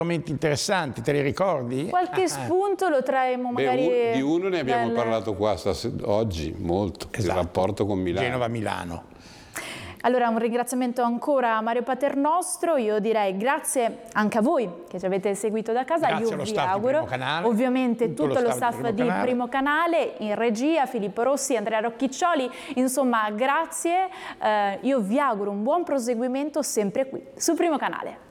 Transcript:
Momenti interessanti, te li ricordi? Qualche spunto lo traemo magari. Beh, di uno ne abbiamo parlato qua oggi, molto, Esatto. Il rapporto con Milano. Genova-Milano. Allora un ringraziamento ancora a Mario Paternostro, io direi grazie anche a voi che ci avete seguito da casa, Grazie io allo vi staff di auguro, Primo Canale, ovviamente tutto lo staff di Canale. Primo Canale, in regia, Filippo Rossi, Andrea Rocchiccioli, insomma grazie, io vi auguro un buon proseguimento sempre qui su Primo Canale.